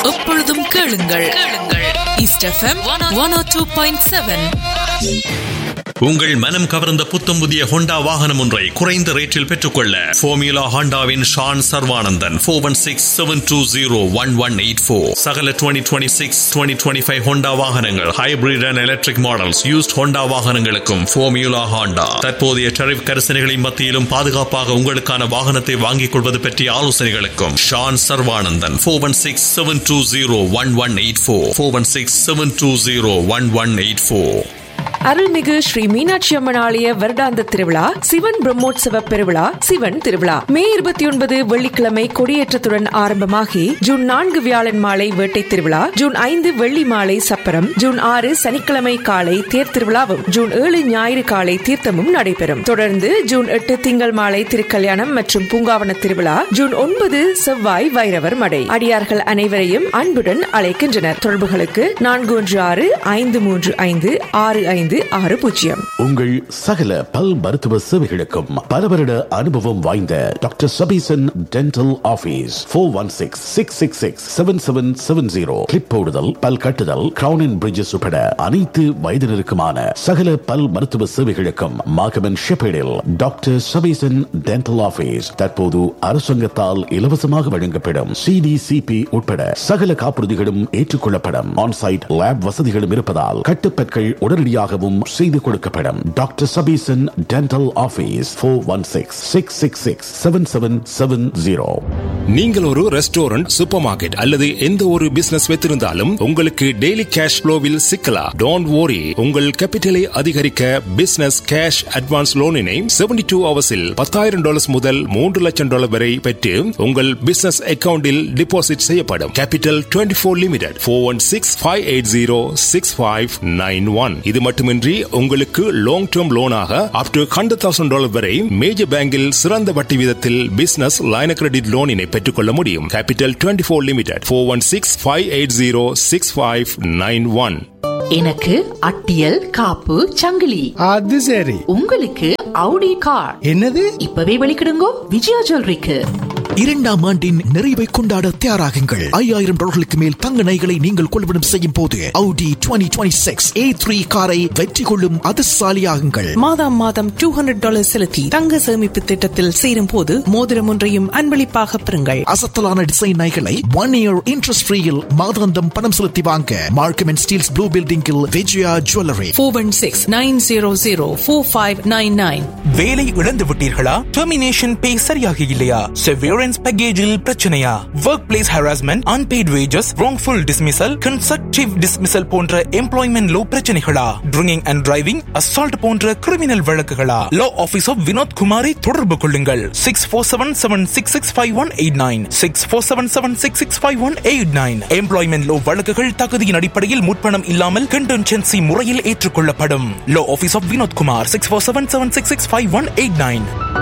எப்பொழுதும் கேளுங்கள். East FM 102.7. உங்கள் மனம் கவர்ந்த புத்தம் புதிய ஹோண்டா வாகனம் ஒன்றை குறைந்த ரேட்டில் பெற்றுக்கொள்ள ஃபோமியூலா ஹோண்டாவின் ஷான் சர்வானந்தன் 416-720-1184. சகல 2026 2025 ஹோண்டா வாகனங்கள், hybrid and electric models, used Honda வாகனங்களுக்கும் ஃபோமியூலா ஹோண்டா தற்போதைய டரிஃப் கரிசனைகளின் மத்தியிலும் பாதுகாப்பாக உங்களுக்கான வாகனத்தை வாங்கிக் கொள்வது பற்றிய ஆலோசனைகளுக்கும் ஷான் சர்வானந்தன் 416-720-1184. 416-720-1184. அருள்மிகு ஸ்ரீ மீனாட்சி அம்மன் ஆலய வருடாந்த திருவிழா சிவன் பிரம்மோற்சவ பெருவிழா சிவன் திருவிழா மே 29 வெள்ளிக்கிழமை கொடியேற்றத்துடன் ஆரம்பமாகி ஜூன் 4 வியாழன் மாலை வேட்டை திருவிழா, ஜூன் 5 வெள்ளி மாலை சப்பரம், ஜூன் 6 சனிக்கிழமை காலை தேர் திருவிழாவும், ஜூன் 7 ஞாயிறு காலை தீர்த்தமும் நடைபெறும். தொடர்ந்து ஜூன் 8 திங்கள் மாலை திருக்கல்யாணம் மற்றும் பூங்காவன திருவிழா, ஜூன் 9 செவ்வாய் வைரவர் மடை. அடியார்கள் அனைவரையும் அன்புடன் அழைக்கின்றனர். தொடர்புகளுக்கு 416-535-6560. உங்கள் சகல பல் மருத்துவ சேவைகளுக்கும் பல வருட அனுபவம் வாய்ந்த doctor Sabesan dental office 416-666-7770. Clip போடுதல், பல் கட்டுதல், கிரவுன் அண்ட் பிரிட்ஜஸ் உட்பட அனைத்து வயதினருக்குமான சகல பல் மருத்துவ சேவைகளுக்கும் மாகமன் ஷெப்பேடில் டாக்டர் சபீசன் டென்டல் ஆபீஸ் தற்போது அரசாங்கத்தால் இலவசமாக வழங்கப்படும் CDCP உட்பட சகல காப்புறுதிகளும் ஏற்றுக்கொள்ளப்படும். ஆன்சைட் லேப் வசதிகளும் இருப்பதால் கட்டுப்பற்கள் உடனடியாக செய்து கொடுக்கப்படும். Doctor Sabesan dental office 416-666-7770. நீங்கள் ஒரு ரெஸ்டாரண்ட், சூப்பர் மார்க்கெட் அல்லது எந்த ஒரு பிசினஸ் வைத்திருந்தாலும் உங்களுக்கு டெய்லி கேஷ் ஃப்ளோவில் சிக்கலாம். Don't worry. உங்கள் கேபிட்டலை அதிகரிக்க பிசினஸ் கேஷ் அட்வான்ஸ் லோனினை 72 ஹவர்ஸில் $10,000 முதல் $3 லட்சம் வரை பெற்று உங்கள் பிசினஸ் அக்கவுண்டில் டிபாசிட் செய்யப்படும். Capital 24 limited 416-580-6591. இது மட்டுமின்றி உங்களுக்கு லாங் டர்ம் லோனாக அப் டு $100,000 வரை மேஜர் பேங்கில் சிறந்த வட்டி வீதத்தில் பிசினஸ் லைன் கிரெடிட் லோனினை பெற்றுக்கொள்ள முடியும். Capital 24 limited 416-580-6591. எனக்கு அட்டியல் காப்பு சங்கிலி. அது சரி. உங்களுக்கு அவுடி கார். என்னது? இப்பவே வெளிக்கிடுங்கோ விஜயா ஜுவல்லரிக்கு. 2ஆம் ஆண்டின் நிறைவை கொண்டாட தயாராகுங்கள். $5,000 மேல் தங்க நகைகளை நீங்கள் கொள்வனம் செய்யும் போது Audi 2026 A3 காரை வெற்றி கொள்ளும் அதிர்ஷ்டசாலியாகுங்கள். மாதம் $200 செலுத்தி தங்க சேமிப்பு திட்டத்தில் சேரும் போது மோதிரம் ஒன்றையும் அன்பளிப்பாக பெறுங்கள். அசத்தலான டிசைன் நகைகளை 1 year இன்ட்ரெஸ்ட் ஃப்ரீயில் மாதாந்தம் பணம் செலுத்தி வாங்க மார்க்கம் அண்ட் ஸ்டீல்ஸ் ப்ளூ பில்டிங்கில் விஜயா ஜுவல்லரி 416-900-4599. வேலை இழந்து விட்டீர்களா? டெர்மினேஷன் பே சரியாக இல்லையா? செவரன்ஸ் பேக்கேஜில் பிரச்சனையா? Work place harassment, unpaid wages, wrongful dismissal, constructive dismissal போன்ற employment low பிரச்சனைகளா? Drinking and driving, assault போன்ற criminal வழக்குகளா? Law office of Vinod குமாரை தொடர்பு கொள்ளுங்கள். 6477665189 6477665189. எம்ப்ளாய்மெண்ட் லோ வழக்குகள் தகுதியின் அடிப்படையில் முற்பணம் இல்லாமல் கண்டென்சென்சி முறையில் ஏற்றுக்கொள்ளப்படும். லா ஆபீஸ் ஆஃப் வினோத் குமார் 6477665189.